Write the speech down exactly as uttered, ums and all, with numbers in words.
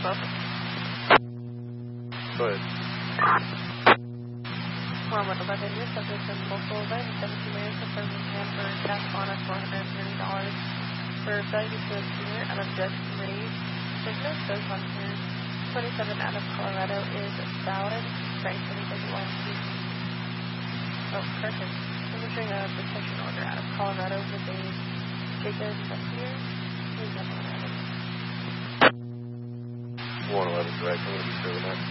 Welcome. Go ahead. One one eleven, your subject in local event, seventeen years of Birmingham for cash bond of four hundred thirty dollars for failure to appear out of Judge Ray's business. Goes on here. twenty-seven out of Colorado is valid. Frank, anything you want to see? Oh, perfect. I'm issuing a protection order out of Colorado with a Jacob here. Who's that one? one eleven direct, I'm going to be sure of that.